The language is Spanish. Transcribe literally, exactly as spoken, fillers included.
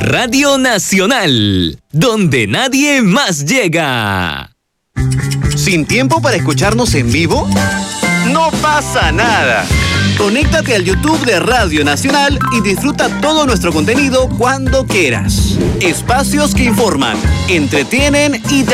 Radio Nacional, donde nadie más llega. ¿Sin tiempo para escucharnos en vivo? No pasa nada. Conéctate al YouTube de Radio Nacional y disfruta todo nuestro contenido cuando quieras. Espacios que informan, entretienen y